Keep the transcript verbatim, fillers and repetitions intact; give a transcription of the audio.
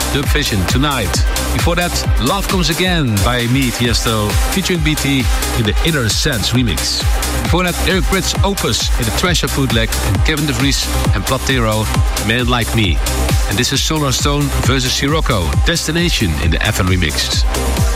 Dub Vision, Tonight. Before that, Love Comes Again by me, Tiesto, featuring B T in the Inner Sense remix. Before that, Eric Prydz Opus in the Treasure Bootleg, and Kevin De Vries and Platero, Man Like Me. And this is Solar Stone versus Sirocco, Destination in the F N remix.